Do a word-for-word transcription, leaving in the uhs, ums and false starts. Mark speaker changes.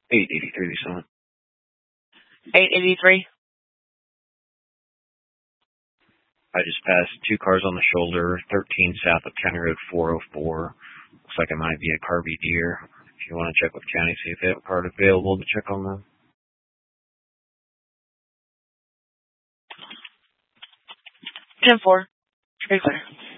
Speaker 1: eight eighty-three, we saw it.
Speaker 2: eight eighty-three?
Speaker 1: I just passed two cars on the shoulder, thirteen south of County Road four oh four. Looks like it might be a Carby Deer. If you want to check with County, see if they have a card available to check on them.
Speaker 2: ten four. Very clear.